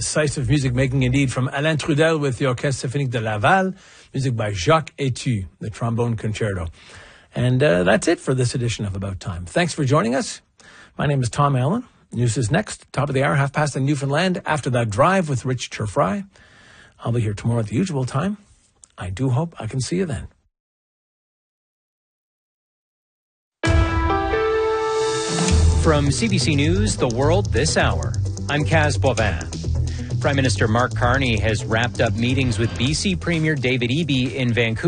Decisive music making indeed from Alain Trudel with the Orchestre Symphonique de Laval. Music by Jacques Etu, the trombone concerto. And that's it for this edition of About Time. Thanks for joining us. My name is Tom Allen. News is next, top of the hour, 1:30 in Newfoundland. After that, Drive with Rich Turfry. I'll be here tomorrow at the usual time. I do hope I can see you then. From CBC News, The World This Hour, I'm Kaz Boivin. Prime Minister Mark Carney has wrapped up meetings with BC Premier David Eby in Vancouver.